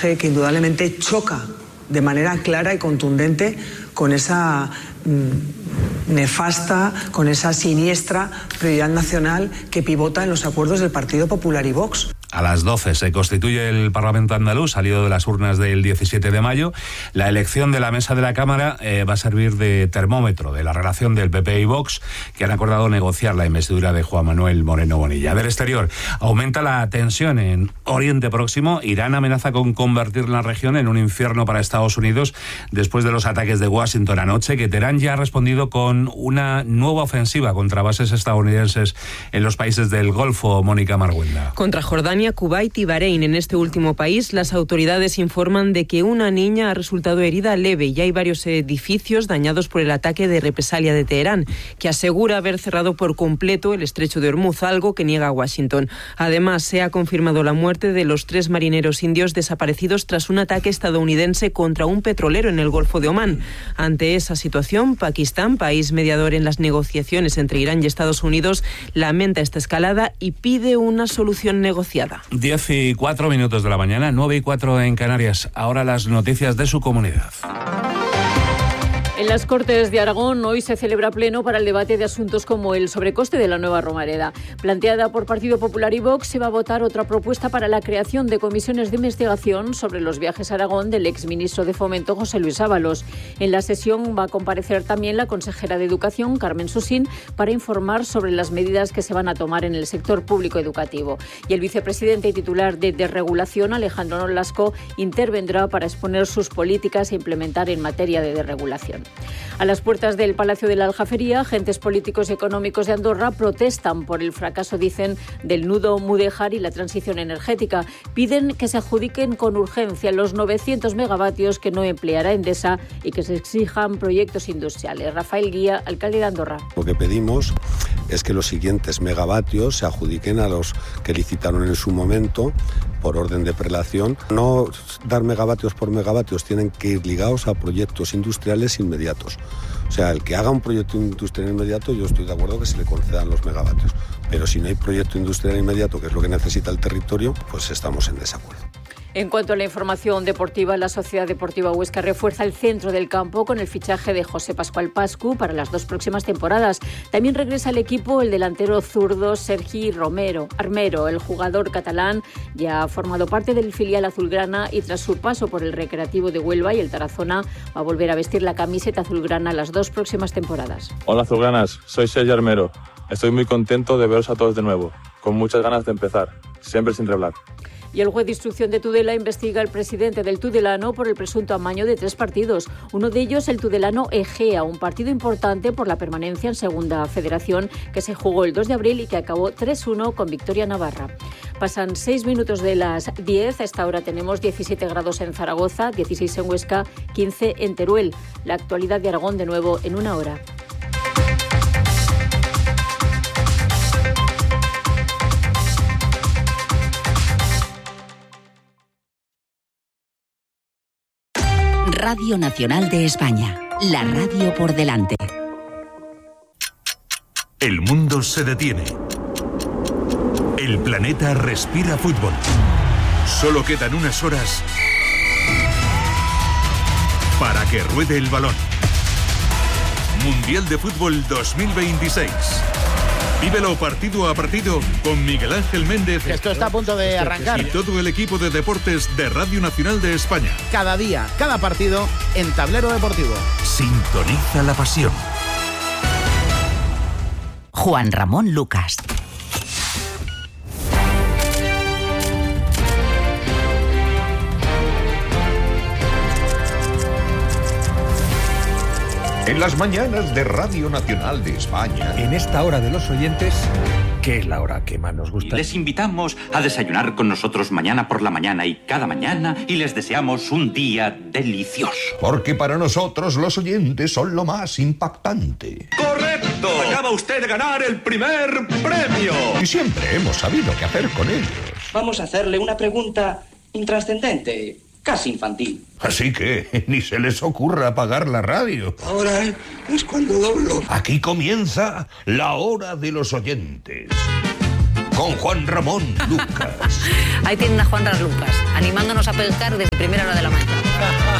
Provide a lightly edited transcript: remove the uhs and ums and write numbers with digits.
arbitraje que indudablemente choca de manera clara y contundente con esa nefasta, con esa siniestra prioridad nacional que pivota en los acuerdos del Partido Popular y Vox. A las 12 se constituye el Parlamento andaluz, salido de las urnas del 17 de mayo. La elección de la mesa de la Cámara va a servir de termómetro de la relación del PP y Vox, que han acordado negociar la investidura de Juan Manuel Moreno Bonilla. Del exterior, aumenta la tensión en Oriente Próximo. Irán amenaza con convertir la región en un infierno para Estados Unidos después de los ataques de Washington anoche, que Teherán ya ha respondido con una nueva ofensiva contra bases estadounidenses en los países del Golfo. Mónica Marguenda. Contra Jordania, Kuwait y Bahrein. En este último país, las autoridades informan de que una niña ha resultado herida leve y hay varios edificios dañados por el ataque de represalia de Teherán, que asegura haber cerrado por completo el estrecho de Hormuz, algo que niega Washington. Además, se ha confirmado la muerte de los 3 marineros indios desaparecidos tras un ataque estadounidense contra un petrolero en el Golfo de Omán. Ante esa situación, Pakistán, país mediador en las negociaciones entre Irán y Estados Unidos, lamenta esta escalada y pide una solución negociada. 10:04 de la mañana, 9:04 en Canarias. Ahora las noticias de su comunidad. En las Cortes de Aragón hoy se celebra pleno para el debate de asuntos como el sobrecoste de la nueva Romareda. Planteada por Partido Popular y Vox, se va a votar otra propuesta para la creación de comisiones de investigación sobre los viajes a Aragón del exministro de Fomento José Luis Ábalos. En la sesión va a comparecer también la consejera de Educación, Carmen Susín, para informar sobre las medidas que se van a tomar en el sector público educativo. Y el vicepresidente y titular de Desregulación, Alejandro Nolasco, intervendrá para exponer sus políticas a implementar en materia de desregulación. A las puertas del Palacio de la Aljafería, agentes políticos y económicos de Andorra protestan por el fracaso, dicen, del nudo Mudéjar y la transición energética. Piden que se adjudiquen con urgencia los 900 megavatios que no empleará Endesa y que se exijan proyectos industriales. Rafael Guía, alcalde de Andorra. Lo que pedimos es que los siguientes megavatios se adjudiquen a los que licitaron en su momento por orden de prelación. No dar megavatios por megavatios, tienen que ir ligados a proyectos industriales inmediatos. O sea, el que haga un proyecto industrial inmediato, yo estoy de acuerdo que se le concedan los megavatios. Pero si no hay proyecto industrial inmediato, que es lo que necesita el territorio, pues estamos en desacuerdo. En cuanto a la información deportiva, la Sociedad Deportiva Huesca refuerza el centro del campo con el fichaje de José Pascual Pascu para las 2 próximas temporadas. También regresa al equipo el delantero zurdo Sergi Armero. El jugador catalán ya ha formado parte del filial azulgrana y tras su paso por el Recreativo de Huelva y el Tarazona va a volver a vestir la camiseta azulgrana las 2 próximas temporadas. Hola azulgranas, soy Sergi Armero. Estoy muy contento de veros a todos de nuevo, con muchas ganas de empezar, siempre sin hablar. Y el juez de instrucción de Tudela investiga al presidente del Tudelano por el presunto amaño de 3 partidos. Uno de ellos, el Tudelano Egea, un partido importante por la permanencia en Segunda Federación que se jugó el 2 de abril y que acabó 3-1 con victoria navarra. Pasan 6 minutos de las 10. A esta hora tenemos 17 grados en Zaragoza, 16 en Huesca, 15 en Teruel. La actualidad de Aragón de nuevo en 1 hora. Radio Nacional de España, la radio por delante. El mundo se detiene. El planeta respira fútbol. Solo quedan unas horas para que ruede el balón. Mundial de Fútbol 2026. Vívelo partido a partido con Miguel Ángel Méndez. Esto está a punto de arrancar. Y todo el equipo de deportes de Radio Nacional de España. Cada día, cada partido en Tablero Deportivo. Sintoniza la pasión. Juan Ramón Lucas. En las mañanas de Radio Nacional de España. En esta hora de los oyentes, que es la hora que más nos gusta. Les invitamos a desayunar con nosotros mañana por la mañana y cada mañana y les deseamos un día delicioso. Porque para nosotros los oyentes son lo más impactante. ¡Correcto! Acaba usted de ganar el primer premio. Y siempre hemos sabido qué hacer con ellos. Vamos a hacerle una pregunta intrascendente. Casi infantil. Así que ni se les ocurra apagar la radio. Ahora es cuando doblo. Aquí comienza la hora de los oyentes. con Juan Ramón Lucas. Ahí tienen a Juan Ramón Lucas, animándonos a pescar desde primera hora de la mañana.